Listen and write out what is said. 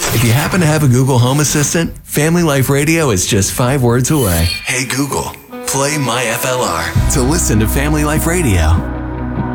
If you happen to have a Google Home Assistant, Family Life Radio is just 5 words away. Hey Google, play My FLR to listen to Family Life Radio.